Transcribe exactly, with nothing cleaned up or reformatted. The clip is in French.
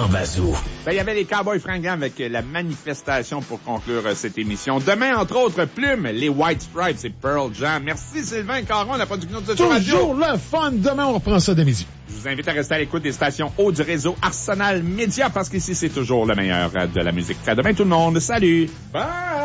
Jean Mazou. Ben, il y avait les Cowboys fringants avec la manifestation pour conclure cette émission. Demain, entre autres, Plume, les White Stripes et Pearl Jam. Merci Sylvain Caron, la production de ce show radio. Toujours le fun. Demain, on reprend ça de midi. Je vous invite à rester à l'écoute des stations haut du réseau Arsenal Média parce qu'ici, c'est toujours le meilleur de la musique. À demain tout le monde. Salut! Bye!